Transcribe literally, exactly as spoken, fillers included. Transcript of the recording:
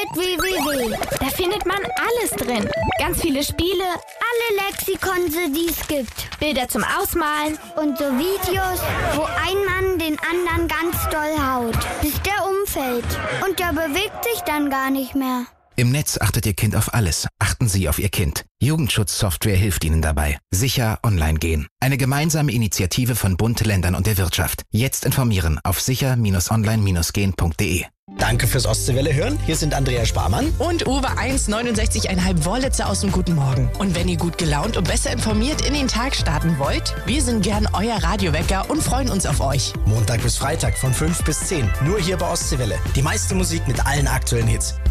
mit www. Da findet man alles drin. Ganz viele Spiele, Alle Lexikon, die es gibt. Bilder zum Ausmalen. Und so Videos, wo ein Mann den anderen ganz doll haut, bis der umfällt. Und der bewegt sich dann gar nicht mehr. Im Netz achtet Ihr Kind auf alles. Achten Sie auf Ihr Kind. Jugendschutzsoftware hilft Ihnen dabei. Sicher online gehen. Eine gemeinsame Initiative von Bund, Ländern und der Wirtschaft. Jetzt informieren auf sicher online gehen punkt de. Danke fürs Ostseewelle hören. Hier sind Andrea Sparmann und Uwe eins neunundsechzig Komma fünf Wollitzer aus dem Guten Morgen. Und wenn ihr gut gelaunt und besser informiert in den Tag starten wollt, wir sind gern euer Radiowecker und freuen uns auf euch. Montag bis Freitag von fünf bis zehn. Nur hier bei Ostseewelle. Die meiste Musik mit allen aktuellen Hits.